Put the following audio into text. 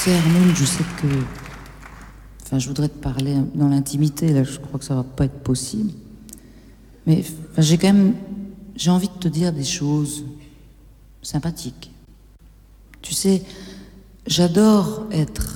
sais, Arnould, je sais que... Enfin, je voudrais te parler dans l'intimité, là, je crois que ça va pas être possible. Mais enfin, j'ai quand même... J'ai envie de te dire des choses sympathiques. Tu sais, j'adore être